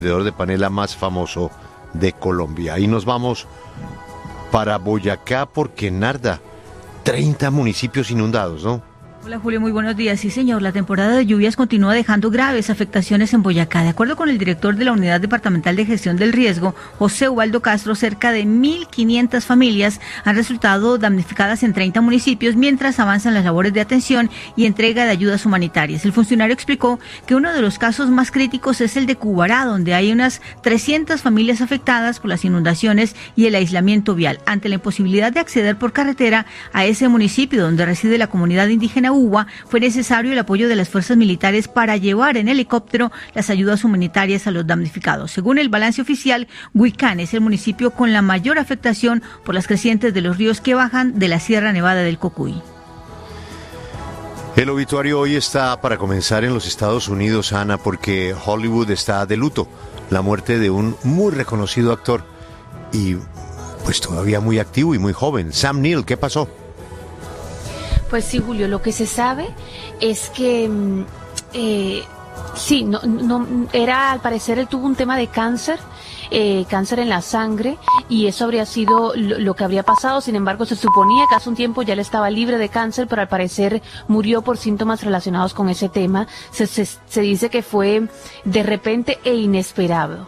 vendedor de panela más famoso de Colombia. Y nos vamos para Boyacá porque Narda, 30 municipios inundados, ¿no? Hola Julio, muy buenos días. Sí señor, la temporada de lluvias continúa dejando graves afectaciones en Boyacá. De acuerdo con el director de la Unidad Departamental de Gestión del Riesgo, José Ubaldo Castro, cerca de 1.500 familias han resultado damnificadas en 30 municipios mientras avanzan las labores de atención y entrega de ayudas humanitarias. El funcionario explicó que uno de los casos más críticos es el de Cubará, donde hay unas 300 familias afectadas por las inundaciones y el aislamiento vial. Ante la imposibilidad de acceder por carretera a ese municipio donde reside la comunidad indígena Uwa, fue necesario el apoyo de las fuerzas militares para llevar en helicóptero las ayudas humanitarias a los damnificados. Según el balance oficial, Huicán es el municipio con la mayor afectación por las crecientes de los ríos que bajan de la Sierra Nevada del Cocuy. El obituario hoy está para comenzar en los Estados Unidos, Ana, porque Hollywood está de luto. La muerte de un muy reconocido actor y pues todavía muy activo y muy joven, Sam Neill. ¿Qué pasó? Pues sí, Julio, lo que se sabe es que sí, al parecer él tuvo un tema de cáncer en la sangre, y eso habría sido lo que habría pasado. Sin embargo, se suponía que hace un tiempo ya él estaba libre de cáncer, pero al parecer murió por síntomas relacionados con ese tema. Se dice que fue de repente e inesperado.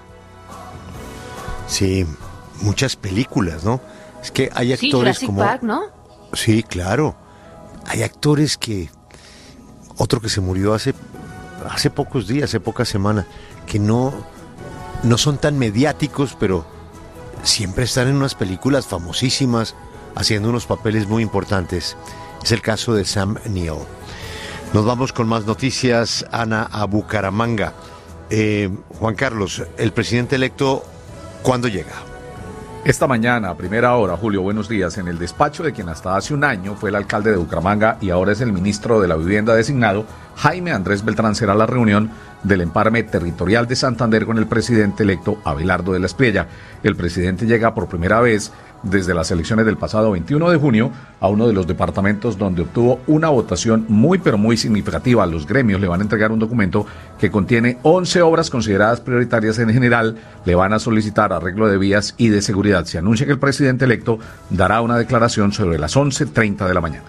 Sí, muchas películas, ¿no? Es que hay actores Jurassic como... Park, ¿no? Sí, claro. Hay actores otro que se murió hace pocos días, hace pocas semanas, que no son tan mediáticos, pero siempre están en unas películas famosísimas, haciendo unos papeles muy importantes. Es el caso de Sam Neill. Nos vamos con más noticias, Ana, a Bucaramanga. Juan Carlos, el presidente electo, ¿cuándo llega? Esta mañana, a primera hora, Julio, buenos días, en el despacho de quien hasta hace un año fue el alcalde de Bucaramanga y ahora es el ministro de la Vivienda designado, Jaime Andrés Beltrán, será la reunión del Emparme Territorial de Santander con el presidente electo Abelardo de la Espriella. El presidente llega por primera vez desde las elecciones del pasado 21 de junio a uno de los departamentos donde obtuvo una votación muy pero muy significativa. Los gremios le van a entregar un documento que contiene 11 obras consideradas prioritarias en general. Le van a solicitar arreglo de vías y de seguridad. Se anuncia que el presidente electo dará una declaración sobre las 11:30 de la mañana.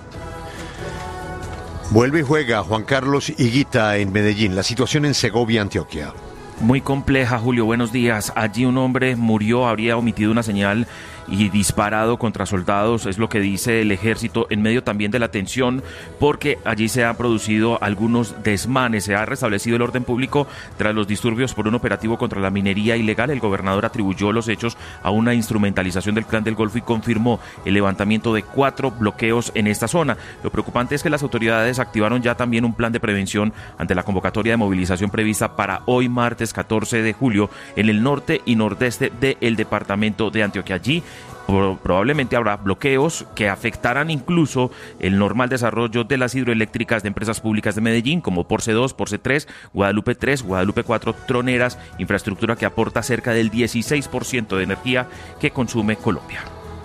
Vuelve y juega Juan Carlos Higuita en Medellín. La situación en Segovia, Antioquia. Muy compleja, Julio, buenos días. Allí un hombre murió, habría omitido una señal y disparado contra soldados, es lo que dice el ejército, en medio también de la tensión, porque allí se han producido algunos desmanes, se ha restablecido el orden público tras los disturbios por un operativo contra la minería ilegal. El gobernador atribuyó los hechos a una instrumentalización del Clan del Golfo y confirmó el levantamiento de 4 bloqueos en esta zona. Lo preocupante es que las autoridades activaron ya también un plan de prevención ante la convocatoria de movilización prevista para hoy martes 14 de julio en el norte y nordeste del departamento de Antioquia. Allí probablemente habrá bloqueos que afectarán incluso el normal desarrollo de las hidroeléctricas de empresas públicas de Medellín, como Porce 2, Porce 3, Guadalupe 3, Guadalupe 4, Troneras, infraestructura que aporta cerca del 16% de energía que consume Colombia.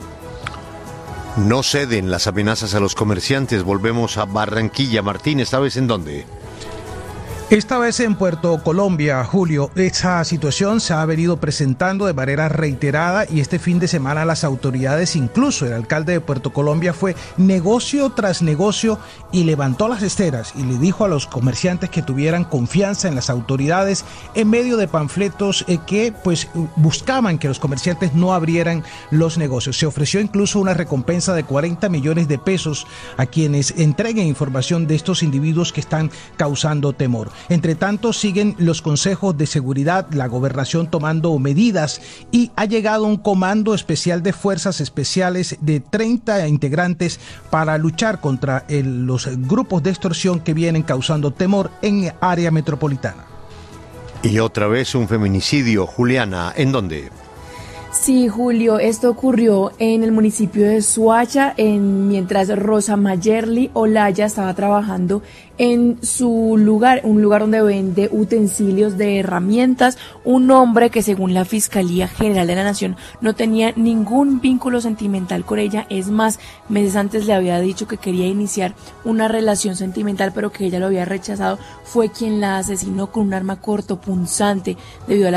No ceden las amenazas a los comerciantes. Volvemos a Barranquilla. Martín, ¿esta vez en dónde? Esta vez en Puerto Colombia, Julio. Esa situación se ha venido presentando de manera reiterada y este fin de semana las autoridades, incluso el alcalde de Puerto Colombia, fue negocio tras negocio y levantó las esteras y le dijo a los comerciantes que tuvieran confianza en las autoridades en medio de panfletos que pues buscaban que los comerciantes no abrieran los negocios. Se ofreció incluso una recompensa de 40 millones de pesos a quienes entreguen información de estos individuos que están causando temor. Entre tanto, siguen los consejos de seguridad, la gobernación tomando medidas y ha llegado un comando especial de fuerzas especiales de 30 integrantes para luchar contra los grupos de extorsión que vienen causando temor en área metropolitana. Y otra vez un feminicidio. Juliana, ¿en dónde? Sí, Julio, esto ocurrió en el municipio de Soacha, mientras Rosa Mayerly Olaya estaba trabajando en su lugar, un lugar donde vende utensilios de herramientas, un hombre que según la Fiscalía General de la Nación no tenía ningún vínculo sentimental con ella, es más, meses antes le había dicho que quería iniciar una relación sentimental, pero que ella lo había rechazado, fue quien la asesinó con un arma cortopunzante debido a la